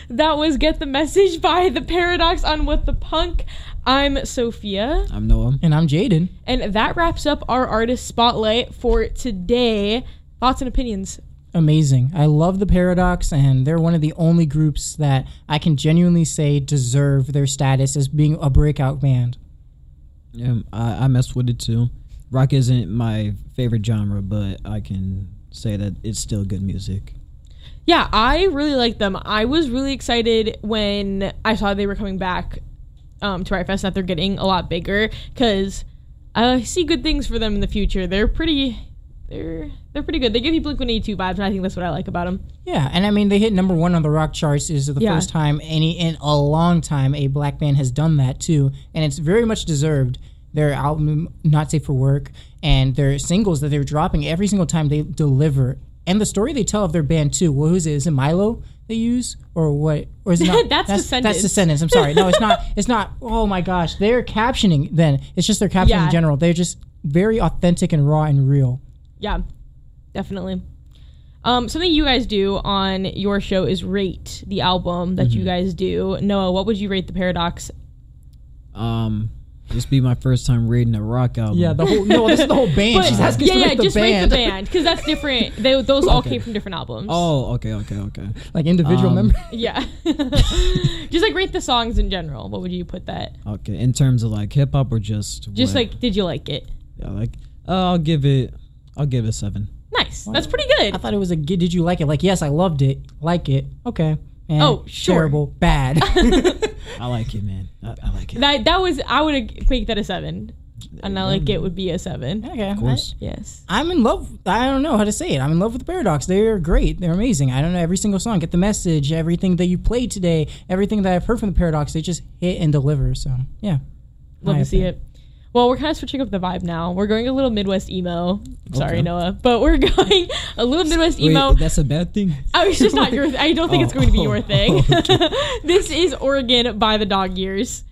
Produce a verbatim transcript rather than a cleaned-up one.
That was Get the Message by The Paradox on What the Punk. I'm Sophia. I'm Noah. And I'm Jaden. And that wraps up our artist spotlight for today. Thoughts and opinions? Amazing. I love The Paradox, and they're one of the only groups that I can genuinely say deserve their status as being a breakout band. Yeah, I, I messed with it too. Rock isn't my favorite genre, but I can say that it's still good music. Yeah, I really like them. I was really excited when I saw they were coming back um, to Riot Fest, that they're getting a lot bigger, because I see good things for them in the future. They're pretty, they're they're pretty good. They give you Blink one eighty-two vibes, and I think that's what I like about them. Yeah, and I mean, they hit number one on the rock charts. This is the Yeah. first time any in a long time a black band has done that too, and it's very much deserved. Their album, Not Safe for Work, and their singles that they're dropping, every single time they deliver. And the story they tell of their band, too. Well, who's it? Is it Milo they use? Or what? Or is it not? That's Descendants. That's Descendants. I'm sorry. No, it's not. It's not. Oh, my gosh. They're captioning then. It's just their captioning Yeah. in general. They're just very authentic and raw and real. Yeah, definitely. Um, something you guys do on your show is rate the album that Mm-hmm. you guys do. Noah, what would you rate The Paradox? Um, this be my first time reading a rock album. Yeah, the whole. No, this is the whole band. But- She's asking yeah, us to yeah, rate the just band. rate the band, because that's different. They, those all Okay. came from different albums. Oh, okay, okay, okay. Like individual Um, members. Yeah. Just like rate the songs in general. What would you put that? Okay, in terms of like hip hop or just Just what? like, did you like it? yeah, like uh, I'll give it, I'll give it seven. Nice. That's pretty good. I thought it was a good. Did you like it? Like, yes, I loved it. Like it. Okay. And Oh, sure. Terrible. Bad. I like it, man. I, I like it. That that was, I would make that a seven. And I like it would be a seven. Okay. Of course. Yes. I'm in love. I don't know how to say it. I'm in love with the Paradox. They're great. They're amazing. I don't know every single song. Get the Message. Everything that you played today. Everything that I've heard from the Paradox. They just hit and deliver. So yeah, Love My to see opinion. it. Well, we're kind of switching up the vibe now. We're going a little Midwest emo. Sorry, Okay. Noah. But we're going a little Midwest emo. Wait, that's a bad thing. Oh, it's just not your. Th- I don't think it's Oh. going to be your thing. Okay. This is Oregon by the Dog Years.